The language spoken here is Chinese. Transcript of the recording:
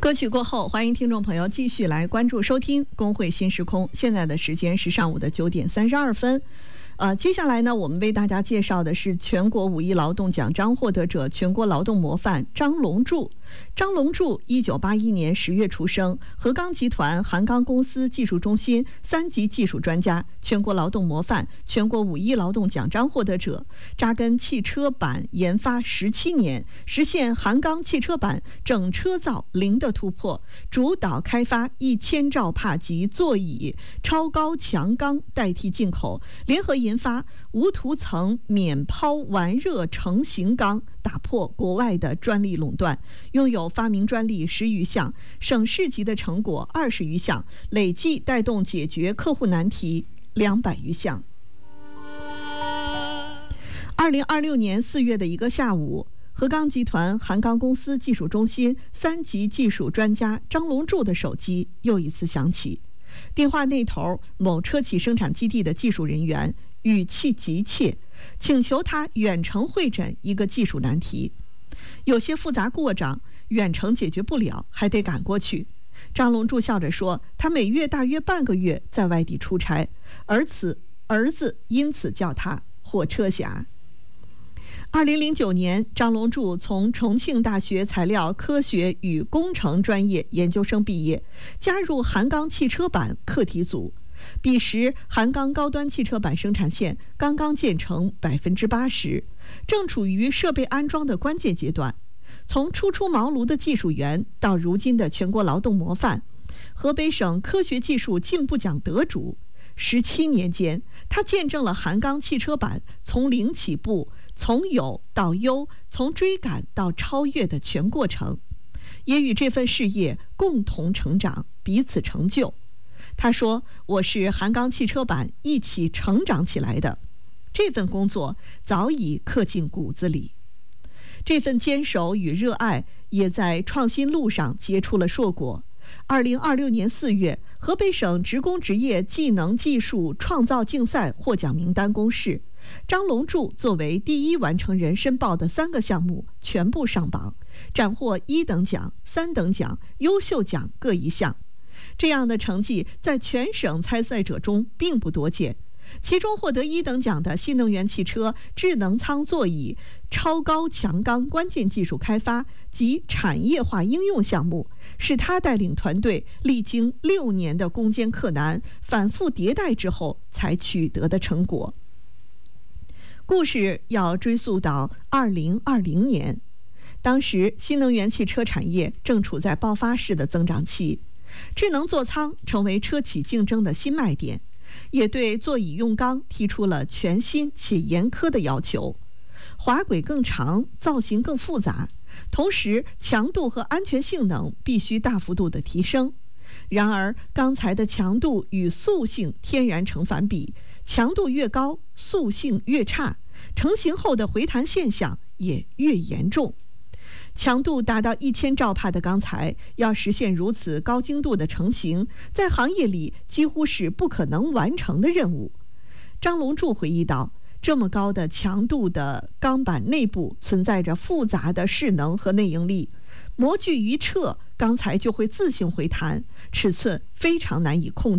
歌曲过后，欢迎听众朋友继续来关注收听工会新时空。现在的时间是上午的9点32分。接下来呢，我们为大家介绍的是全国5一劳动奖章获得者、全国劳动模范张龙柱。张龙柱1981年10月出生，河钢集团韩钢公司技术中心3级技术专家，全国劳动模范、全国5一劳动奖章获得者，扎根汽车板研发17年，实现韩钢汽车板整车造零的突破，主导开发1000兆帕级座椅超高强钢代替进口，联合研发无涂层免抛完热成型钢，打破国外的专利垄断，拥有发明专利10余项，省市级的成果20余项，累计带动解决客户难题200余项。2026年4月的一个下午，河钢集团韩钢公司技术中心3级技术专家张龙柱的手机又一次响起，电话那头某车企生产基地的技术人员语气急切，请求他远程会诊一个技术难题，有些复杂过障，远程解决不了，还得赶过去。张龙柱笑着说，他每月大约半个月在外地出差，儿子因此叫他火车侠。2009年，张龙柱从重庆大学材料科学与工程专业研究生毕业，加入韩钢汽车板课题组。彼时，韩钢高端汽车板生产线刚刚建成80%，正处于设备安装的关键阶段。从初出茅庐的技术员到如今的全国劳动模范、河北省科学技术进步奖得主，17年间，他见证了韩钢汽车板从零起步，从有到优，从追赶到超越的全过程，也与这份事业共同成长，彼此成就。他说，我是韩钢汽车板一起成长起来的，这份工作早已刻进骨子里。这份坚守与热爱也在创新路上结出了硕果。2026年4月，河北省职工职业技能技术创造竞赛获奖名单公示，张龙柱作为第一完成人申报的3个项目全部上榜，斩获1等奖、3等奖、优秀奖各1项。这样的成绩在全省参赛者中并不多见。其中获得1等奖的新能源汽车智能舱座椅超高强钢关键技术开发及产业化应用项目，是他带领团队历经6年的攻坚克难、反复迭代之后才取得的成果。故事要追溯到2020年，当时新能源汽车产业正处在爆发式的增长期，智能座舱成为车企竞争的新卖点，也对座椅用钢提出了全新且严苛的要求，滑轨更长，造型更复杂，同时强度和安全性能必须大幅度的提升。然而，钢材的强度与塑性天然成反比，强度越高，塑性越差，成型后的回弹现象也越严重。强度达到1000兆帕的钢材，要实现如此高精度的成型，在行业里几乎是不可能完成的任务。张龙柱回忆道，这么高的强度的钢板内部存在着复杂的势能和内应力，模具一撤，钢材就会自行回弹，尺寸非常难以控制。